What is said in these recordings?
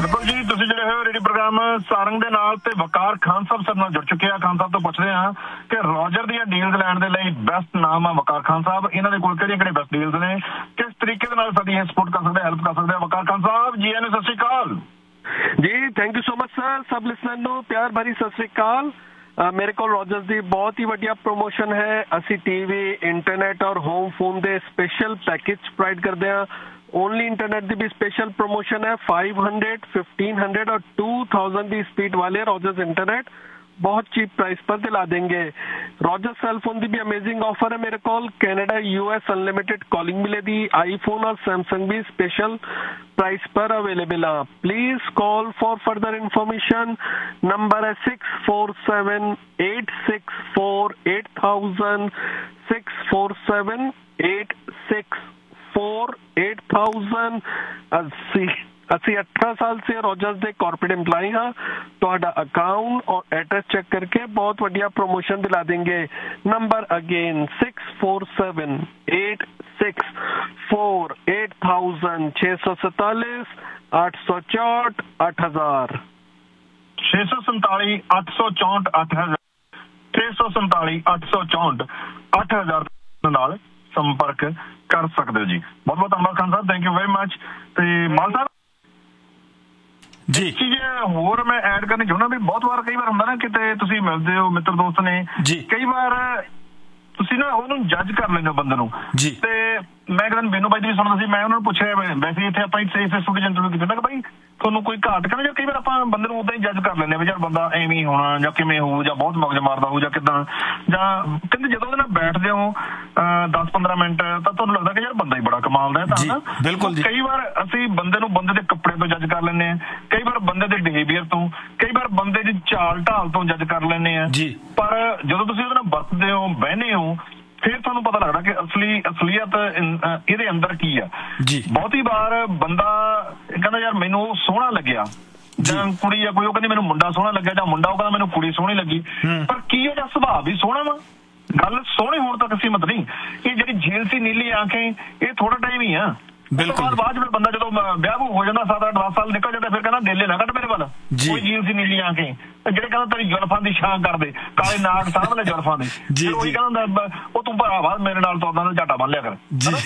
ਬਿਲਕੁਲ ਜੀ, ਤੁਸੀਂ ਜਿਹੜੇ ਹੋ ਰੇਡੀਓ ਪ੍ਰੋਗਰਾਮ ਸਾਰੰਗ ਦੇ ਨਾਲ ਤੇ ਵਕਾਰ ਖਾਨ ਸਾਹਿਬ ਸਾਡੇ ਨਾਲ ਜੁੜ ਚੁੱਕੇ ਆ। ਖਾਨ ਸਾਹਿਬ ਤੋਂ ਪੁੱਛਦੇ ਹਾਂ ਕਿ ਰੋਜਰ ਦੀਆਂ ਡੀਲਸ ਲੈਣ ਦੇ ਲਈ ਬੈਸਟ ਨਾਮ ਆ ਵਕਾਰ ਖਾਨ ਸਾਹਿਬ, ਇਹਨਾਂ ਦੇ ਕੋਲ ਕਿਹੜੇ ਬੈਸਟ ਡੀਲਸ ਨੇ, ਕਿਸ ਤਰੀਕੇ ਦੇ ਨਾਲ ਸਾਡੀ ਇਹ ਸਪੋਰਟ ਕਰ ਸਕਦੇ, ਹੈਲਪ ਕਰ ਸਕਦੇ ਆ। ਵਕਾਰ ਖਾਨ ਸਾਹਿਬ ਜੀ ਆਇਆਂ ਨੂੰ, ਸਤਿ ਸ਼੍ਰੀ ਅਕਾਲ ਜੀ। Thank you so much sir. ਸਭ ਲਿਸਨਰ ਨੂੰ ਪਿਆਰ ਭਰੀ ਸਤਿ ਸ਼੍ਰੀ ਅਕਾਲ। ਮੇਰੇ ਕੋਲ ਰੋਜਰਸ ਦੀ ਬਹੁਤ ਹੀ ਵਧੀਆ ਪ੍ਰੋਮੋਸ਼ਨ ਹੈ। ਅਸੀਂ ਟੀਵੀ, ਇੰਟਰਨੈਟ ਔਰ ਹੋਮ ਫੋਨ ਦੇ ਸਪੈਸ਼ਲ ਪੈਕੇਜ ਪ੍ਰੋਵਾਈਡ ਕਰਦੇ ਹਾਂ। ओनली इंटरनेट की भी स्पेशल प्रमोशन है। 500, 1500 और 2000 की स्पीड वाले रॉजर्स इंटरनेट बहुत चीप प्राइस पर दिला देंगे। रॉजर्स सेल फोन की भी अमेजिंग ऑफर है मेरे को। कैनेडा US अनलिमिटेड कॉलिंग मिलेगी। आईफोन और सैमसंग भी स्पेशल प्राइस पर अवेलेबल है। Please call for further information. Number है 647-864-8000 647-864-8000। ਅਸੀਂ 18 ਸਾਲ से ਰੋਜਰਸ ਦੇ ਕਾਰਪੋਰੇਟ एम्प्लॉय हाँ। ਤੁਹਾਡਾ अकाउंट और एड्रेस चेक करके बहुत बढ़िया प्रमोशन दिला देंगे। नंबर अगेन 647-864-8000 647-864-8000 647-864-8000 647-864-8000 ਨਾਲ ਸੰਪਰਕ ਕਰ ਸਕਦੇ ਹੋ ਜੀ। ਬਹੁਤ ਬਹੁਤ ਧੰਨਵਾਦ Khan Sahib, thank you very much. ਤੇ ਮਾਨ ਸਾਹਿਬ ਜੀ ਚੀਜ਼ ਹੋਰ ਮੈਂ ਐਡ ਕਰਨੀ ਚਾਹੁੰਦਾ ਵੀ ਬਹੁਤ ਵਾਰ ਕਈ ਵਾਰ ਹੁੰਦਾ ਨਾ ਕਿਤੇ ਤੁਸੀਂ ਮਿਲਦੇ ਹੋ, ਮਿੱਤਰ ਦੋਸਤ ਨੇ, ਕਈ ਵਾਰ ਤੁਸੀਂ ਨਾ ਉਹਨੂੰ ਜੱਜ ਕਰ ਲੈਂਦੇ ਹੋ ਬੰਦੇ ਨੂੰ ਜੀ। ਤੇ ਮੈਂ ਇੱਕ ਦਿਨ ਬੇਨੂ ਬਾਈ ਦੀ ਵੀ ਸੁਣਦਾ ਸੀ, ਮੈਂ ਉਹਨਾਂ ਨੂੰ ਪੁੱਛਿਆ ਵੈਸੇ ਇੱਥੇ ਆਪਾਂ ਫੇਸਬੁੱਕ ਤੇ ਇੰਟਰਵਿਊ ਕੀਤਾ ਕਿ ਭਾਈ ਤੁਹਾਨੂੰ ਕੋਈ ਘਾਟ ਕਹਿੰਦਾ ਯਾਰ ਕਈ ਵਾਰ ਆਪਾਂ ਬੰਦੇ ਨੂੰ ਉਦਾਂ ਹੀ ਜੱਜ ਕਰ ਲੈਂਦੇ ਵੀ ਯਾਰ ਬੰਦਾ ਐਵੇਂ ਹੀ ਹੋਣਾ ਜਾਂ ਕਿਵੇਂ ਹੋਊ ਜਾਂ ਬਹੁਤ ਮਗਜ ਮਾਰਦਾ ਹੋਊ ਜਾਂ ਕਿੱਦਾਂ, ਜਾਂ ਕਹਿੰਦੇ ਜਦੋਂ ਉਹਦੇ ਨਾਲ ਬੈਠਦੇ ਹੋ 10-15 ਮਿੰਟ ਤਾਂ ਤੁਹਾਨੂੰ ਲੱਗਦਾ ਕਿ ਯਾਰ ਬੰਦਾ ਹੀ ਬੜਾ ਕਮਾਲ ਦਾ ਹੈ। ਤਾਂ ਬਿਲਕੁਲ ਕਈ ਵਾਰ ਅਸੀਂ ਬੰਦੇ ਨੂੰ ਬੰਦੇ ਦੇ ਕੱਪੜੇ ਤੋਂ ਜੱਜ ਕਰ ਲੈਂਦੇ ਹਾਂ, ਕਈ ਵਾਰ ਬੰਦੇ ਦੇ ਬਿਹੇਵੀਅਰ ਤੋਂ, ਕਈ ਵਾਰ ਬੰਦੇ ਦੀ ਚਾਲ ਢਾਲ ਤੋਂ ਜੱਜ ਕਰ ਲੈਂਦੇ ਆ। ਪਰ ਜਦੋਂ ਤੁਸੀਂ ਉਹਦੇ ਨਾਲ ਵਰਤਦੇ ਹੋ, ਬਹਿੰਦੇ ਹੋ, ਫਿਰ ਤੁਹਾਨੂੰ ਪਤਾ ਲੱਗਦਾ ਕਿ ਅਸਲੀਅਤ ਇਹਦੇ ਅੰਦਰ ਕੀ ਆ। ਬਹੁਤੀ ਵਾਰ ਬੰਦਾ ਕਹਿੰਦਾ ਯਾਰ ਮੈਨੂੰ ਉਹ ਸੋਹਣਾ ਲੱਗਿਆ, ਜਾਂ ਕੁੜੀ ਆ ਕੋਈ ਉਹ ਕਹਿੰਦੀ ਮੈਨੂੰ ਮੁੰਡਾ ਸੋਹਣਾ ਲੱਗਿਆ, ਜਾਂ ਮੁੰਡਾ ਉਹ ਕਹਿੰਦਾ ਮੈਨੂੰ ਕੁੜੀ ਸੋਹਣੀ ਲੱਗੀ, ਪਰ ਕੀ ਉਹਦਾ ਸੁਭਾਅ ਵੀ ਸੋਹਣਾ ਵਾ। ਗੱਲ ਸੋਹਣੇ ਹੋਣ ਤੱਕ ਸੀਮਤ ਨਹੀਂ। ਇਹ ਜਿਹੜੀ ਝੀਲ ਸੀ ਨੀਲੀ ਆਂਖੇ, ਇਹ ਥੋੜਾ ਟਾਈਮ ਹੀ ਆ। ਬਾਅਦ ਵਿੱਚ ਬੰਦਾ ਜਦੋਂ ਵਿਆਹ ਹੋ ਜਾਂਦਾ 7-8-10 ਸਾਲ ਨਿਕਲ ਜਾਂਦਾ, ਫਿਰ ਕਹਿੰਦਾ ਡੇਲੇ ਨਾ ਕੱਢ ਮੇਰੇ ਵੱਲ, ਕੋਈ ਝੀਲ ਸੀ ਨੀਲੀ ਆਂਖੇ। ਜਿਹੜੇ ਕਹਿੰਦਾ ਤੇਰੀ ਜ਼ੁਲਫਾਂ ਦੀ ਛਾਂ ਕਰਦੇ, ਕਾਲੇ ਨਾਗ ਸਾਂਭ ਲੈ ਜ਼ੁਲਫਾਂ ਦੇ, ਉਹੀ ਕਹਿੰਦਾ ਉਹ ਤੂੰ ਭਰਾਵਾ ਮੇਰੇ ਨਾਲ ਤਾਂ ਉਹਦਾ ਝਾਟਾ ਬੰਨ ਲਿਆ ਕਰ।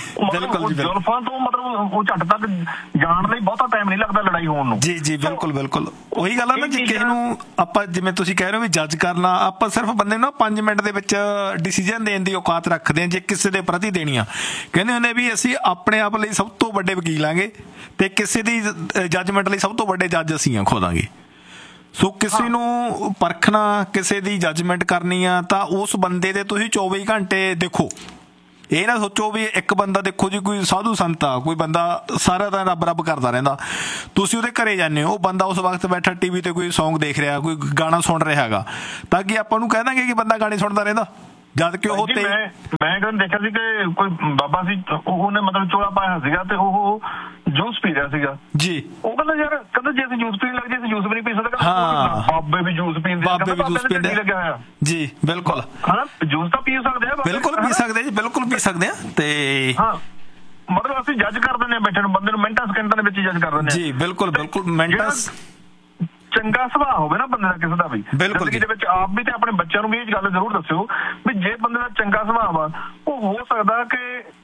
ਜ਼ੁਲਫਾਂ ਤੋਂ ਮਤਲਬ ਉਹ ਝੱਟ ਤੱਕ ਜਾਣ ਲਈ ਬਹੁਤਾ ਟਾਈਮ ਨਹੀਂ ਲੱਗਦਾ ਲੜਾਈ ਹੋਣ ਨੂੰ। ਜੀ ਬਿਲਕੁਲ ਬਿਲਕੁਲ ਉਹੀ ਗੱਲ ਆ ਨਾ ਜੀ। ਕਿਸੇ ਨੂੰ ਆਪਾਂ ਜਿਵੇਂ ਤੁਸੀਂ ਕਹਿ ਰਹੇ ਹੋ ਵੀ ਜੱਜ ਕਰਨਾ, ਆਪਾਂ ਸਿਰਫ ਬੰਦੇ ਨੂੰ 5 ਮਿੰਟ ਦੇ ਵਿੱਚ ਡਿਸੀਜਨ ਦੇਣ ਦੀ ਔਕਾਤ ਰੱਖਦੇ ਹਾਂ ਜੇ ਕਿਸੇ ਦੇ ਪ੍ਰਤੀ ਦੇਣੀ ਆ। ਕਹਿੰਦੇ ਹੁੰਦੇ ਵੀ ਅਸੀਂ ਆਪਣੇ ਆਪ ਲਈ ਸਭ ਤੋਂ ਵੱਡੇ ਵਕੀਲ ਆਂਗੇ ਤੇ ਕਿਸੇ ਦੀ ਜੱਜਮੈਂਟ ਲਈ ਸਭ ਤੋਂ ਵੱਡੇ ਜੱਜ ਅਸੀਂ ਖੋਦਾਂਗੇ। ਸੋ ਕਿਸੇ ਨੂੰ ਪਰਖਣਾ, ਕਿਸੇ ਦੀ ਜੱਜਮੈਂਟ ਕਰਨੀ ਆ ਤਾਂ ਉਸ ਬੰਦੇ ਦੇ ਤੁਸੀਂ 24 ਘੰਟੇ ਦੇਖੋ। ਇਹ ਨਾ ਸੋਚੋ ਵੀ ਇੱਕ ਬੰਦਾ ਦੇਖੋ ਜੀ, ਕੋਈ ਸਾਧੂ ਸੰਤ ਆ, ਕੋਈ ਬੰਦਾ ਸਾਰਾ ਦਿਨ ਰੱਬ ਕਰਦਾ ਰਹਿੰਦਾ, ਤੁਸੀਂ ਉਹਦੇ ਘਰੇ ਜਾਂਦੇ ਹੋ, ਉਹ ਬੰਦਾ ਉਸ ਵਕਤ ਬੈਠਾ ਟੀਵੀ ਤੇ ਕੋਈ ਸੌਂਗ ਦੇਖ ਰਿਹਾ, ਕੋਈ ਗਾਣਾ ਸੁਣ ਰਿਹਾ ਹੈਗਾ, ਤਾਂ ਕਿ ਆਪਾਂ ਨੂੰ ਕਹਿ ਦਾਂਗੇ ਕਿ ਬੰਦਾ ਗਾਣੇ ਸੁਣਦਾ ਰਹਿੰਦਾ, ਜਦ ਕਿ ਉਹ ਤੇ ਮੈਂ ਕਦੇ ਦੇਖਿਆ ਸੀ ਕਿ ਕੋਈ ਬਾਬਾ ਸੀ, ਉਹਨੇ ਮਤਲਬ ਚੋਲਾ ਪਾਇਆ ਸੀਗਾ ਤੇ ਉਹ ਜੂਸ ਪੀ ਰਿਹਾ ਸੀਗਾ ਜੀ। ਉਹ ਕਹਿੰਦਾ ਯਾਰ ਕਹਿੰਦਾ ਜੇ ਅਸੀਂ ਜੂਸ ਪੀਣ ਲੱਗ ਜੇ ਅਸੀਂ ਜੂਸ ਵੀ ਨਹੀਂ ਪੀ ਸਕਦੇ। ਬਾਬੇ ਵੀ ਜੂਸ ਪੀਂਦੇ, ਬਾਬੇ ਵੀ ਜੂਸ ਪੀਂਦੇ ਲੱਗਿਆ ਹੋਇਆ ਜੀ। ਬਿਲਕੁਲ ਹਨਾ, ਜੂਸ ਤਾਂ ਪੀ ਸਕਦੇ ਆ, ਬਿਲਕੁਲ ਪੀ ਸਕਦੇ ਜੀ, ਬਿਲਕੁਲ ਪੀ ਸਕਦੇ ਆ। ਤੇ ਹਾਂ ਮਤਲਬ ਅਸੀਂ ਜੱਜ ਕਰ ਦਿੰਦੇ ਹਾਂ ਬੈਠੇ ਨੂੰ, ਬੰਦੇ ਨੂੰ ਮਿੰਟਾਂ ਸਕਿੰਟਾਂ ਦੇ ਵਿੱਚ ਜੱਜ ਕਰ ਦਿੰਦੇ ਹਾਂ ਜੀ। ਬਿਲਕੁਲ ਮਿੰਟਾਂ ਚੰਗਾ ਸੁਭਾਅ ਹੋਵੇ ਨਾ ਬੰਦੇ ਦਾ ਕਿਸੇ ਦਾ ਵੀ ਜ਼ਿੰਦਗੀ ਦੇ ਵਿੱਚ, ਆਪ ਵੀ ਤੇ ਆਪਣੇ ਬੱਚਿਆਂ ਨੂੰ ਵੀ ਇਹ ਗੱਲ ਜ਼ਰੂਰ ਦੱਸਿਓ ਵੀ ਜੇ ਬੰਦੇ ਦਾ ਚੰਗਾ ਸੁਭਾਅ ਵਾ, ਉਹ ਹੋ ਸਕਦਾ ਕਿ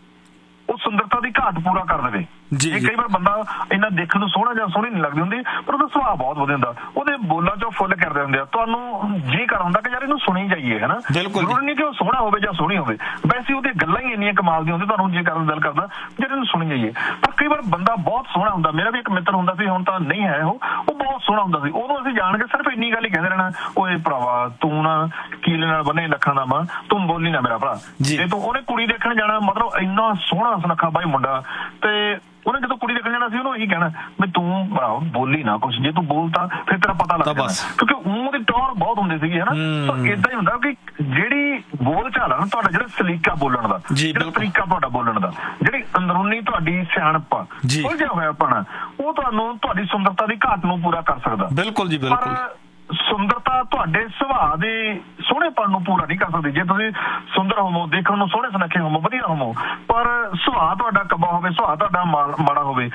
ਉਹ ਸੁੰਦਰਤਾ ਦੀ ਘਾਟ ਪੂਰਾ ਕਰ ਦੇਵੇ। ਕਈ ਵਾਰ ਬੰਦਾ ਇੰਨਾ ਦੇਖਣ ਨੂੰ ਸੋਹਣਾ ਜਾਂ ਸੋਹਣੀ ਨਹੀਂ ਲੱਗਦੀ ਹੁੰਦੀ, ਪਰ ਉਹਦਾ ਸੁਭਾਅ ਬਹੁਤ ਵਧੀਆ ਹੁੰਦਾ, ਉਹਦੇ ਬੋਲਾਂ ਚੋਂ ਫੁੱਲ ਕਰਦੇ ਹੁੰਦੇ ਆ, ਤੁਹਾਨੂੰ ਜੀ ਕਰ ਹੁੰਦਾ ਕਿ ਯਾਰ ਇਹਨੂੰ ਸੁਣੀ ਜਾਈਏ। ਹਨਾ, ਜ਼ਰੂਰੀ ਨਹੀਂ ਕਿ ਉਹ ਸੋਹਣਾ ਹੋਵੇ ਜਾਂ ਸੋਹਣੀ ਹੋਵੇ, ਵੈਸੇ ਉਹਦੀਆਂ ਗੱਲਾਂ ਹੀ ਇੰਨੀਆਂ ਕਮਾਲ ਦੀਆਂ ਹੁੰਦੀਆਂ, ਤੁਹਾਨੂੰ ਜੀ ਕਰਨ ਦਿਲ ਕਰਦਾ ਜਿਹੜੇ ਨੂੰ ਸੁਣੀ ਜਾਈਏ। ਪਰ ਕਈ ਵਾਰ ਬੰਦਾ ਬਹੁਤ ਸੋਹਣਾ ਹੁੰਦਾ, ਮੇਰਾ ਵੀ ਇੱਕ ਮਿੱਤਰ ਹੁੰਦਾ ਸੀ, ਹੁਣ ਤਾਂ ਨਹੀਂ ਹੈ ਉਹ ਬਹੁਤ ਸੋਹਣਾ ਹੁੰਦਾ ਸੀ। ਉਦੋਂ ਅਸੀਂ ਜਾਣ ਕੇ ਸਿਰਫ ਇੰਨੀ ਗੱਲ ਹੀ ਕਹਿੰਦੇ ਰਹਿਣਾ, ਓਏ ਭਰਾਵਾ ਤੂੰ ਨਾ ਕੀਲੇ ਨਾਲ ਬੰਨੇ ਲੱਖਾਂ ਦਾ ਮਾਂ, ਤੂੰ ਬੋਲੀ ਨਾ ਮੇਰਾ ਭਰਾ। ਜੇ ਤੂੰ ਉਹਨੇ ਕੁੜੀ ਦੇਖਣ ਜਾਣਾ, ਮਤਲਬ ਇੰਨਾ ਸੋਹਣਾ ਸੁਨੱਖਾ ਬਾਈ ਮੁੰਡਾ, ਤੇ ਉਹਨੇ ਜਦੋਂ ਕੁੜੀ ਦੇਖਣ ਜਾਣਾ ਸੀ ਉਹਨੂੰ ਇਹੀ ਕਹਿਣਾ ਵੀ ਤੂੰ ਭਰਾ ਬੋਲੀ ਨਾ ਕੁਛ, ਜੇ ਤੂੰ ਬੋਲਤਾ ਫਿਰ ਤੇਰਾ ਪਤਾ ਲੱਗ ਜਾਣਾ, ਕਿਉਂਕਿ ਉਹਦੀ ਟੌਰ ਬਹੁਤ ਹੁੰਦੀ ਸੀਗੀ। ਹਨਾ, ਤਾਂ ਏਦਾਂ ਹੀ ਹੁੰਦਾ ਕਿ ਜਿਹੜੀ ਬੋਲ ਚਾਲ ਆ ਤੁਹਾਡਾ, ਜਿਹੜਾ ਸਲੀਕਾ ਬੋਲਣ ਦਾ, ਜਿਹੜਾ ਤਰੀਕਾ ਤੁਹਾਡਾ ਬੋਲਣ ਦਾ, ਜਿਹੜੀ ਅੰਦਰੂਨੀ ਤੁਹਾਡੀ ਸਿਆਣਪ ਉਲਝਿਆ ਹੋਇਆ ਆਪਣਾ, ਉਹ ਤੁਹਾਨੂੰ ਤੁਹਾਡੀ ਸੁੰਦਰਤਾ ਦੀ ਘਾਟ ਨੂੰ ਪੂਰਾ ਕਰ ਸਕਦਾ। ਬਿਲਕੁਲ ਜੀ ਬਿਲਕੁਲ। ਸੁੰਦਰਤਾ ਤੁਹਾਡੇ ਸੁਭਾਅ ਦੇ ਸੋਹਣੇਪਣ ਨੂੰ ਪੂਰਾ ਨਹੀਂ ਕਰ ਸਕਦੀ। ਜੇ ਤੁਸੀਂ ਸੁੰਦਰ ਹੋਵੋ, ਦੇਖਣ ਨੂੰ ਸੋਹਣੇ ਸੁਨੱਖੇ ਹੋਵੋ, ਵਧੀਆ ਹੋਵੋ, ਪਰ ਸੁਭਾਅ ਤੁਹਾਡਾ ਕੱਬਾ ਹੋਵੇ, ਸੁਭਾਅ ਤੁਹਾਡਾ ਮਾੜਾ ਹੋਵੇ,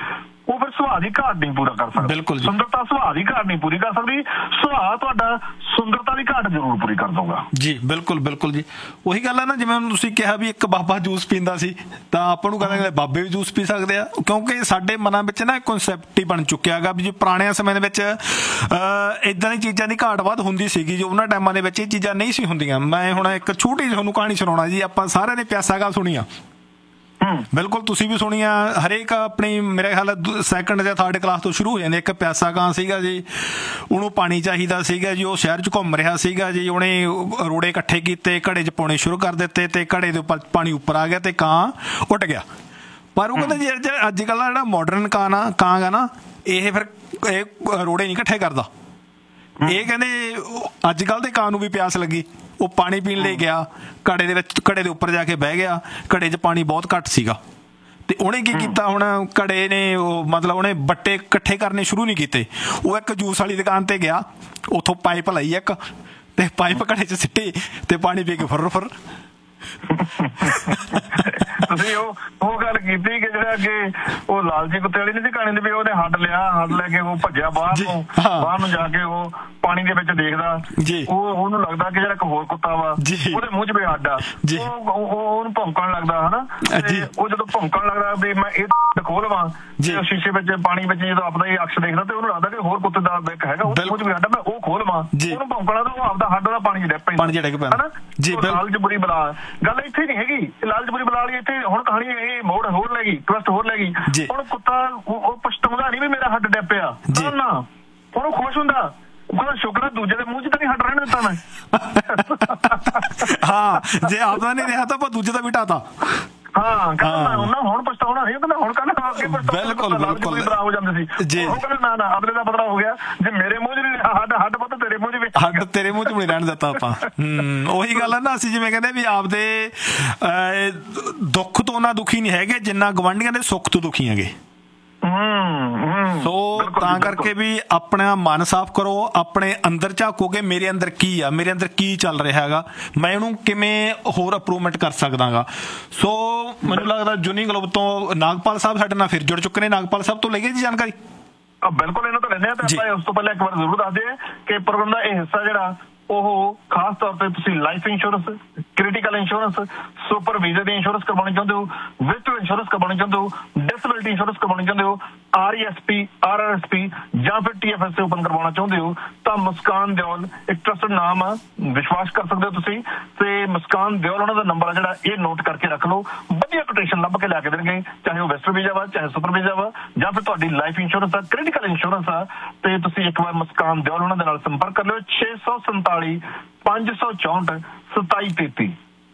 ਉਹ ਫਿਰ ਸੁਭਾਅ ਦੀ ਘਾਟ ਨਹੀਂ ਪੂਰਾ ਕਰ ਸਕਦਾ। ਬਿਲਕੁਲ, ਸੁੰਦਰਤਾ ਸੁਭਾਅ ਦੀ ਘਾਟ ਨਹੀਂ ਪੂਰੀ ਕਰ ਸਕਦੀ, ਸੁਭਾਅ ਤੁਹਾਡਾ ਸੁੰਦਰਤਾ ਦੀ ਘਾਟ ਜ਼ਰੂਰ ਪੂਰੀ ਕਰ ਦਊਗਾ ਜੀ। ਬਿਲਕੁਲ ਬਿਲਕੁਲ ਜੀ, ਉਹੀ ਗੱਲ ਹੈ ਨਾ, ਜਿਵੇਂ ਤੁਸੀਂ ਕਿਹਾ ਵੀ ਇੱਕ ਬਾਬਾ ਜੂਸ ਪੀਂਦਾ ਸੀ ਤਾਂ ਆਪਾਂ ਨੂੰ ਕਹਿੰਦੇ ਬਾਬੇ ਵੀ ਜੂਸ ਪੀ ਸਕਦੇ ਆ, ਕਿਉਂਕਿ ਸਾਡੇ ਮਨਾਂ ਵਿੱਚ ਨਾ ਕਨਸੈਪਟ ਹੀ ਬਣ ਚੁੱਕਿਆ ਹੈਗਾ ਵੀ ਜੀ ਪੁਰਾਣਿਆਂ ਸਮੇਂ ਦੇ ਵਿੱਚ ਇਦਾਂ ਦੀ ਚੀਜ਼ਾਂ ਦੀ ਘਾਟ ਵੱਧ ਹੁੰਦੀ ਸੀਗੀ, ਜੋ ਉਹਨਾਂ ਟਾਈਮਾਂ ਦੇ ਵਿੱਚ ਇਹ ਚੀਜ਼ਾਂ ਨਹੀਂ ਸੀ ਹੁੰਦੀਆਂ। ਮੈਂ ਹੁਣ ਇੱਕ ਛੋਟੀ ਜਿਹੀ ਤੁਹਾਨੂੰ ਕਹਾਣੀ ਸੁਣਾਉਣਾ ਜੀ। ਆਪਾਂ ਸਾਰਿਆਂ ਨੇ ਪਿਆਸਾ ਗਾ ਸੁਣੀ ਆ, ਬਿਲਕੁਲ ਤੁਸੀਂ ਵੀ ਸੁਣੀ ਆ, ਹਰੇਕ ਆਪਣੀ ਮੇਰੇ ਖਿਆਲ ਸੈਕੰਡ ਜਾਂ ਥਰਡ ਕਲਾਸ ਤੋਂ ਸ਼ੁਰੂ ਹੋ ਜਾਂਦੇ। ਇੱਕ ਪਿਆਸਾ ਕਾਂ ਸੀਗਾ ਜੀ, ਉਹਨੂੰ ਪਾਣੀ ਚਾਹੀਦਾ ਸੀਗਾ ਜੀ, ਉਹ ਸ਼ਹਿਰ 'ਚ ਘੁੰਮ ਰਿਹਾ ਸੀਗਾ ਜੀ, ਉਹਨੇ ਰੋੜੇ ਇਕੱਠੇ ਕੀਤੇ, ਘੜੇ 'ਚ ਪਾਉਣੇ ਸ਼ੁਰੂ ਕਰ ਦਿੱਤੇ ਤੇ ਘੜੇ ਦੇ ਉੱਪਰ ਪਾਣੀ ਉੱਪਰ ਆ ਗਿਆ ਤੇ ਕਾਂ ਉੱਡ ਗਿਆ। ਪਰ ਉਹ ਕਹਿੰਦੇ ਜੀ ਅੱਜ ਕੱਲ੍ਹ ਜਿਹੜਾ ਮਾਡਰਨ ਕਾਂ ਗਾ ਨਾ, ਇਹ ਫਿਰ ਇਹ ਰੋੜੇ ਨਹੀਂ ਇਕੱਠੇ ਕਰਦਾ। ਇਹ ਕਹਿੰਦੇ ਅੱਜ ਕੱਲ੍ਹ ਦੇ ਕਾਂ ਨੂੰ ਵੀ ਪਿਆਸ ਲੱਗੀ, ਉਹ ਪਾਣੀ ਪੀਣ ਲਈ ਗਿਆ, ਘੜੇ ਦੇ ਵਿੱਚ ਘੜੇ ਦੇ ਉੱਪਰ ਜਾ ਕੇ ਬਹਿ ਗਿਆ, ਘੜੇ 'ਚ ਪਾਣੀ ਬਹੁਤ ਘੱਟ ਸੀਗਾ ਤੇ ਉਹਨੇ ਕੀ ਕੀਤਾ, ਹੁਣ ਘੜੇ ਨੇ ਉਹ ਮਤਲਬ ਉਹਨੇ ਬੱਟੇ ਇਕੱਠੇ ਕਰਨੇ ਸ਼ੁਰੂ ਨਹੀਂ ਕੀਤੇ। ਉਹ ਇੱਕ ਜੂਸ ਵਾਲੀ ਦੁਕਾਨ ਤੇ ਗਿਆ, ਉੱਥੋਂ ਪਾਈਪ ਲਈ ਇੱਕ ਤੇ ਪਾਈਪ ਘੜੇ 'ਚ ਸਿੱਟੀ ਤੇ ਪਾਣੀ ਪੀ ਕੇ ਫੁਰ ਤੁਸੀਂ ਉਹ ਗੱਲ ਕੀਤੀ ਕਿ ਜਿਹੜਾ ਅੱਗੇ ਉਹ ਲਾਲਚੀ ਕੁੱਤੇ ਵਾਲੀ ਨਹੀਂ ਸੀ ਕਹਾਣੀ ਦੀ ਵੀ ਉਹਨੇ ਹੱਡ ਲਿਆ, ਹੱਡ ਲੈ ਕੇ ਉਹ ਭੱਜਿਆ ਬਾਹਰ ਨੂੰ ਜਾ ਕੇ ਉਹ ਪਾਣੀ ਦੇ ਵਿੱਚ ਦੇਖਦਾ, ਉਹਨੂੰ ਲੱਗਦਾ ਕਿ ਜਿਹੜਾ ਇੱਕ ਹੋਰ ਕੁੱਤਾ ਵਾ ਉਹਦੇ ਮੂੰਹ 'ਚ ਵੀ ਹੱਡ ਆ, ਉਹਨੂੰ ਭੌਂਕਣ ਲੱਗਦਾ ਹਨਾ। ਤੇ ਉਹ ਜਦੋਂ ਭੌਂਕਣ ਲੱਗਦਾ ਵੀ ਮੈਂ ਇਹ ਖੋਲ ਲਵਾਂ, ਸ਼ੀਸ਼ੇ ਵਿੱਚ ਪਾਣੀ ਵਿੱਚ ਜਦੋਂ ਆਪਦਾ ਹੀ ਅਕਸ਼ ਦੇਖਦਾ ਤੇ ਉਹਨੂੰ ਲੱਗਦਾ ਕਿ ਹੋਰ ਕੁੱਤੇ ਦਾ ਇੱਕ ਹੈਗਾ ਉਹਦੇ ਮੂੰਹ 'ਚ ਵੀ ਹੱਡ ਆ, ਮੈਂ ਉਹ ਖੋਲ ਲਵਾਂ, ਉਹਨੂੰ ਭੌਂਕਣ ਲੱਗਦਾ, ਉਹ ਆਪਦਾ ਹੱਡ ਦਾ ਪਾਣੀ 'ਚ ਡਿੱਗ ਪੈਂਦਾ ਹਨਾ। ਲਾਲਚ ਬੁਰੀ ਬਲਾ ਗੱਲ ਇੱਥੇ ਨਹੀਂ ਹੈਗੀ, ਲਾਲਚ ਬੁਰੀ ਬਲਾ ਵਾਲੀ ਇੱਥੇ ਹੁਣ ਕਹਾਣੀ ਇਹ ਮੋੜ ਹੋਰ ਲੈ ਗਈ, ਟਵਿਸਟ ਹੋਰ ਲੈ ਗਈ। ਹੁਣ ਕੁੱਤਾ ਉਹ ਪਛਤਾਉਂਦਾ ਨਹੀਂ ਵੀ ਮੇਰਾ ਹੱਡ ਡਿੱਪਿਆ ਨਾ, ਉਹਨੂੰ ਖੁਸ਼ ਹੁੰਦਾ, ਉਹਦਾ ਸ਼ੁਕਰ ਹੈ ਦੂਜੇ ਦੇ ਮੂੰਹ 'ਚ ਤਾਂ ਨਹੀਂ ਹੱਡ ਰਹਿਣ ਦਿੱਤਾ ਮੈਂ। ਹਾਂ, ਜੇ ਆਪਦਾ ਨਹੀਂ ਰਿਹਾ ਤਾਂ ਆਪਾਂ ਦੂਜੇ ਦਾ ਵੀ ਢਾਤਾ। ਹਾਂ ਕਹਿੰਦਾ ਹੁਣ ਪਛਤਾਉਣਾ ਨਹੀਂ, ਕਹਿੰਦਾ ਹੁਣ ਕਹਿੰਦਾ ਅੱਗੇ ਪਛਤਾਉਣਾ ਹੋ ਜਾਂਦੇ ਸੀ, ਉਹ ਕਹਿੰਦਾ ਨਾ ਅਗਲੇ ਦਾ ਬਦਲਾ ਹੋ ਗਿਆ, ਜੇ ਮੇਰੇ ਮੂੰਹ 'ਚ ਨਹੀਂ ਹੱਡ ਪਤਾ ਤੇਰੇ ਮੂੰਹ 'ਚ ਵੀ ਹੱਡ ਤੇਰੇ ਮੂੰਹ 'ਚ ਨਹੀਂ ਰਹਿਣ ਦਿੱਤਾ ਆਪਾਂ। ਉਹੀ ਗੱਲ ਹੈ ਨਾ, ਅਸੀਂ ਜਿਵੇਂ ਕਹਿੰਦੇ ਵੀ ਆਪਦੇ ਦੁੱਖ ਤੋਂ ਨਾ ਦੁਖੀ ਨਹੀਂ ਹੈਗੇ ਜਿੰਨਾ ਗਵਾਂਢੀਆਂ ਦੇ ਸੁੱਖ ਤੋਂ ਦੁਖੀ ਹੈਗੇ। ਸੋ ਤਾਂ ਕਰਕੇ ਵੀ ਆਪਣਾ ਮਨ ਸਾਫ਼ ਕਰੋ, ਆਪਣੇ ਅੰਦਰ ਝਾਕੋਗੇ ਮੇਰੇ ਅੰਦਰ ਕੀ ਆ, ਮੇਰੇ ਅੰਦਰ ਕੀ ਚੱਲ ਰਿਹਾ ਹੈਗਾ, ਮੈਂ ਇਹਨੂੰ ਕਿਵੇਂ ਹੋਰ ਇੰਪਰੂਵਮੈਂਟ ਕਰ ਸਕਦਾਗਾ। ਸੋ ਮੈਨੂੰ ਲੱਗਦਾ ਜੁਨੀ ਗਲੋਬ ਤੋਂ ਨਾਗਪਾਲ ਸਾਹਿਬ ਸਾਡੇ ਨਾਲ ਫਿਰ ਜੁੜ ਚੁੱਕੇ ਨੇ। ਨਾਗਪਾਲ ਸਾਹਿਬ ਤੋਂ ਲਈਏ ਜੀ ਜਾਣਕਾਰੀ। ਬਿਲਕੁਲ, ਇਹਨਾਂ ਤੋਂ ਲੈਂਦੇ ਆ ਤੇ ਆਪਾਂ ਉਸ ਤੋਂ ਪਹਿਲਾਂ ਇੱਕ ਵਾਰ ਜ਼ਰੂਰ ਦੱਸ ਦਈਏ ਕਿ ਪ੍ਰੋਗਰਾਮ ਦਾ ਇਹ ਹਿੱਸਾ ਜਿਹੜਾ ਉਹ ਖਾਸ ਤੌਰ ਤੇ ਤੁਸੀਂ life insurance, critical insurance, super visa ਦੀ ਇੰਸ਼ੋਰੈਂਸ ਕਰਵਾਉਣੀ ਚਾਹੁੰਦੇ ਹੋ, ਵਿਜ਼ਟਰ ਇੰਸ਼ੋਰੈਂਸ ਕਰਵਾਉਣੀ ਚਾਹੁੰਦੇ ਹੋ, ਡਿਸੇਬਿਲਿਟੀ ਇੰਸ਼ੋਰੈਂਸ ਕਰਵਾਉਣੀ ਚਾਹੁੰਦੇ ਹੋ, RESP, RRSP ਜਾਂ ਫਿਰ TFSA ਓਪਨ ਕਰਵਾਉਣਾ ਚਾਹੁੰਦੇ ਹੋ ਤਾਂ ਮੁਸਕਾਨ ਦਿਓਲ ਇੱਕ ਟਰਸਟਡ ਨਾਮ ਆ, ਵਿਸ਼ਵਾਸ ਕਰ ਸਕਦੇ ਹੋ ਤੁਸੀਂ। ਤੇ ਮੁਸਕਾਨ ਦਿਓਲ ਉਹਨਾਂ ਦਾ ਨੰਬਰ ਆ ਜਿਹੜਾ ਇਹ ਨੋਟ ਕਰਕੇ ਰੱਖ ਲਓ, ਵਧੀਆ ਕੋਟੇਸ਼ਨ ਲੱਭ ਕੇ ਲਿਆ ਕੇ ਦੇਣਗੇ, ਚਾਹੇ ਉਹ ਵਿਜ਼ਟਰ ਵੀਜ਼ਾ ਵਾ, ਚਾਹੇ ਸੁਪਰ ਵੀਜ਼ਾ ਵਾ, ਜਾਂ ਫਿਰ ਤੁਹਾਡੀ ਲਾਈਫ ਇੰਸ਼ੋਰੈਂਸ ਆ, ਕ੍ਰਿਟੀਕਲ ਇੰਸ਼ੋਰੈਂਸ ਆ। ਤੇ ਤੁਸੀਂ ਇੱਕ ਵਾਰ ਮੁਸਕਾਨ ਦਿਓਲ ਉਹਨਾਂ ਦੇ ਨਾਲ ਸੰਪਰਕ ਕਰ ਲਿਓ। 647 564 2733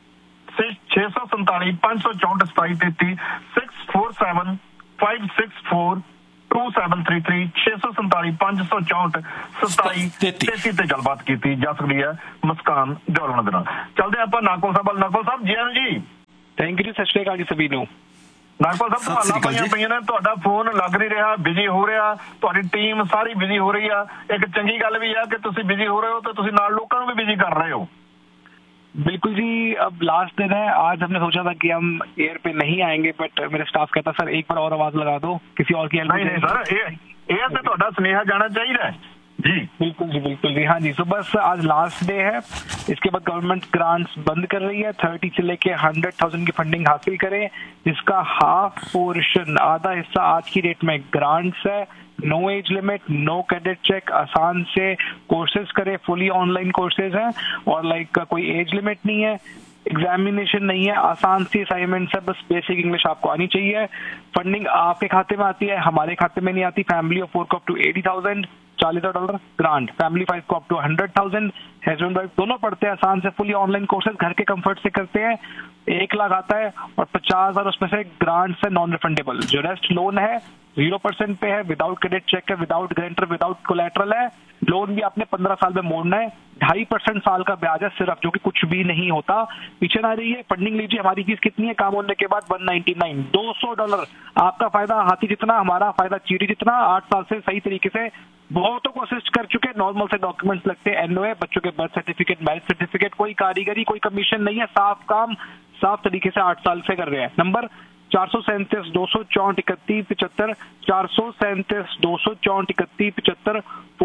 647 564 2733 647 564 2733 647 564 2733 ਤੇ ਗੱਲਬਾਤ ਕੀਤੀ ਜਾ ਸਕਦੀ ਹੈ ਮੁਸਕਾਨ ਦਿਓਲ ਦੇ ਨਾਲ। ਚੱਲਦੇ ਆਪਾਂ ਨਾਗਪਾਲ ਸਾਹਿਬ ਵੱਲ। ਨਾਗਪਾਲ ਸਾਹਿਬ ਜੀ ਆਇਆਂ ਜੀ। ਥੈਂਕ ਯੂ, ਸਤਿ ਸ਼੍ਰੀ ਅਕਾਲ ਜੀ ਸਭੀ ਨੂੰ। ਨਾਗਪਾਲ ਸਾਹਿਬ ਤੁਹਾਨੂੰ ਪਈਆਂ ਨੇ, ਤੁਹਾਡਾ ਫੋਨ ਲੱਗ ਨਹੀਂ ਰਿਹਾ, ਬਿਜ਼ੀ ਹੋ ਰਿਹਾ, ਤੁਹਾਡੀ ਟੀਮ ਸਾਰੀ ਬਿਜ਼ੀ ਹੋ ਰਹੀ ਆ। ਇੱਕ ਚੰਗੀ ਗੱਲ ਵੀ ਆ ਕਿ ਤੁਸੀਂ ਬਿਜ਼ੀ ਹੋ ਰਹੇ ਹੋ ਤੇ ਤੁਸੀਂ ਨਾਲ ਲੋਕਾਂ ਨੂੰ ਵੀ बिजी कर रहे हो। बिल्कुल जी, अब लास्ट दिन है, आज हमने सोचा था कि हम एयर पे नहीं आएंगे, बट मेरे स्टाफ कहता सर एक बार और आवाज लगा दो, किसी और की हेल्प नहीं सर, एयर पे ਤੁਹਾਡਾ ਸੁਨੇਹਾ ਜਾਣਾ ਚਾਹੀਦਾ जी। बिल्कुल जी, हाँ जी। तो बस आज लास्ट डे है, इसके बाद गवर्नमेंट ग्रांट्स बंद कर रही है। 30 से लेके 100,000 की फंडिंग हासिल करें, जिसका हाफ पोर्शन, आधा हिस्सा आज की डेट में ग्रांट्स है। No age limit, no credit check, आसान से कोर्सेज करे, फुली ऑनलाइन कोर्सेज हैं और कोई एज लिमिट नहीं है, एग्जामिनेशन नहीं है, आसान सी असाइनमेंट है, बस बेसिक इंग्लिश आपको आनी चाहिए। फंडिंग आपके खाते में आती है, हमारे खाते में नहीं आती। फैमिली ऑफ 4 को अप टू $80,000, $40,000 ग्रांट, फैमिली 5 को अप टू 100,000। हस्बैंड वाइफ दोनों पढ़ते हैं, आसान से फुली ऑनलाइन कोर्सेज घर के कंफर्ट से करते हैं। 1 लाख आता है और 50,000 उसमें से ग्रांट है, नॉन रिफंडेबल। जो रेस्ट लोन है 0% पे है, विदाउट क्रेडिट चेक है, विदाउट गारंटर, विदाउट कोलैटरल है। लोन भी आपने 15 साल में मोड़ना है। 2.5% साल का ब्याज है सिर्फ, जो कि कुछ भी नहीं होता। पीछे ना रही है, फंडिंग लीजिए। हमारी फीस कितनी है काम होने के बाद? $199, $200। आपका फायदा हाथी जितना, हमारा फायदा चीटी जितना। 8 साल से सही तरीके से बहुतों को असिस्ट कर चुके। नॉर्मल से डॉक्यूमेंट्स लगते हैं, NOA, बच्चों के बर्थ सर्टिफिकेट, मैरिज सर्टिफिकेट, कोई कारीगरी, कोई कमीशन नहीं है। साफ काम, साफ तरीके से 8 साल से कर रहे हैं। नंबर 437 264 31 75 437 264 31 75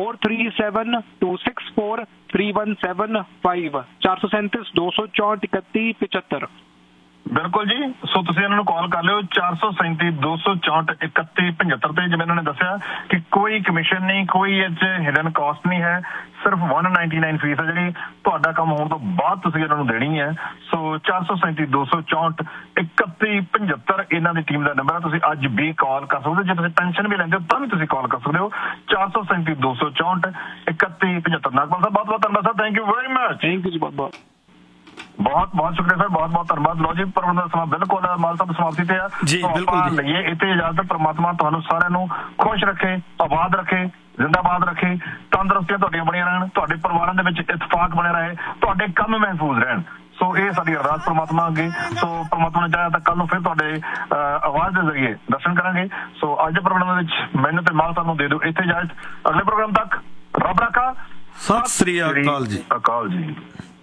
437 264 3175 437 264 31 75। ਬਿਲਕੁਲ ਜੀ, ਸੋ ਤੁਸੀਂ ਇਹਨਾਂ ਨੂੰ ਕਾਲ ਕਰ ਲਿਓ 437 264 31 75 ਤੇ। ਜਿਵੇਂ ਇਹਨਾਂ ਨੇ ਦੱਸਿਆ ਕਿ ਕੋਈ ਕਮਿਸ਼ਨ ਨਹੀਂ, ਕੋਈ ਇਹ 'ਚ ਹਿਡਨ ਕਾਸਟ ਨਹੀਂ ਹੈ, ਸਿਰਫ 199 ਫੀਸ ਹੈ ਜਿਹੜੀ ਤੁਹਾਡਾ ਕੰਮ ਹੋਣ ਤੋਂ ਬਾਅਦ ਤੁਸੀਂ ਇਹਨਾਂ ਨੂੰ ਦੇਣੀ ਹੈ। ਸੋ 437 264 31 75 ਇਹਨਾਂ ਦੀ ਟੀਮ ਦਾ ਨੰਬਰ ਹੈ। ਤੁਸੀਂ ਅੱਜ ਵੀ ਕਾਲ ਕਰ ਸਕਦੇ ਹੋ, ਜੇ ਤੁਸੀਂ ਪੈਨਸ਼ਨ ਵੀ ਲੈਂਦੇ ਹੋ ਤਾਂ ਵੀ ਤੁਸੀਂ ਕਾਲ ਕਰ ਸਕਦੇ ਹੋ 437 264 31 75। ਨਾਗਪਾਲ ਸਾਹਿਬ ਬਹੁਤ ਬਹੁਤ ਧੰਨਵਾਦ sir, thank you very much. Thank you ਜੀ, ਬਹੁਤ ਬਹੁਤ ਸ਼ੁਕਰੀਆ ਸਰ, ਬਹੁਤ ਬਹੁਤ ਧੰਨਵਾਦ। ਲੋ ਜੀ, ਪ੍ਰੋਗਰਾਮ ਦਾ ਸਮਾਂ ਬਿਲਕੁਲ ਮਾਲ ਸਾਹਿਬ ਸਮਾਪਤੀ ਤੇ ਆ ਜੀ, ਬਿਲਕੁਲ ਲਈਏ ਇੱਥੇ ਇਜਾਜ਼ਤ। ਪ੍ਰਮਾਤਮਾ ਤੁਹਾਨੂੰ ਸਾਰਿਆਂ ਨੂੰ ਖੁਸ਼ ਰੱਖੇ, ਆਬਾਦ ਰੱਖੇ, ਜ਼ਿੰਦਾਬਾਦ ਰੱਖੇ, ਤੰਦਰੁਸਤੀਆਂ ਤੁਹਾਡੀਆਂ ਬਣੀਆਂ ਰਹਿਣ, ਤੁਹਾਡੇ ਪਰਿਵਾਰਾਂ ਦੇ ਵਿੱਚ ਇਤਫਾਕ ਬਣਿਆ ਰਹੇ, ਤੁਹਾਡੇ ਕੰਮ ਮਹਿਫੂਜ਼ ਰਹਿਣ। ਸੋ ਇਹ ਸਾਡੀ ਅਰਦਾਸ ਪ੍ਰਮਾਤਮਾ ਅੱਗੇ। ਸੋ ਪ੍ਰਮਾਤਮਾ ਨੇ ਚਾਹਿਆ ਤਾਂ ਕੱਲ ਨੂੰ ਫਿਰ ਤੁਹਾਡੇ ਆਵਾਜ਼ ਦੇ ਜ਼ਰੀਏ ਦਰਸ਼ਨ ਕਰਾਂਗੇ। ਸੋ ਅੱਜ ਦੇ ਪ੍ਰੋਗਰਾਮ ਦੇ ਵਿੱਚ ਮੈਨੂੰ ਤੇ ਮਾਲ ਸਾਹਿਬ ਨੂੰ ਦੇ ਦਿਓ ਇੱਥੇ ਇਜਾਜ਼ਤ। ਅਗਲੇ ਪ੍ਰੋਗਰਾਮ ਤੱਕ ਰੱਬ ਰਾਖਾ, ਸਤਿ ਸ੍ਰੀ ਅਕਾਲ ਜੀ। ਅਕਾਲ ਜੀ।